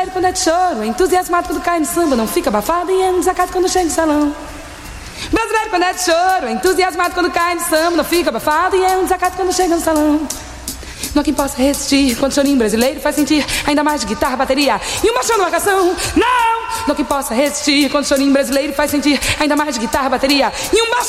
Brasileiro quando é de choro, é entusiasmado quando cai no samba, não fica abafado e é um desacato quando chega no salão. Brasileiro quando é de choro, é entusiasmado quando cai no samba, não fica abafado e é um desacato quando chega no salão. Não há quem possa resistir quando o chorinho brasileiro faz sentir ainda mais de guitarra, bateria e uma chão de marcação. Não há quem possa resistir quando o chorinho brasileiro faz sentir ainda mais de guitarra, bateria e um baixo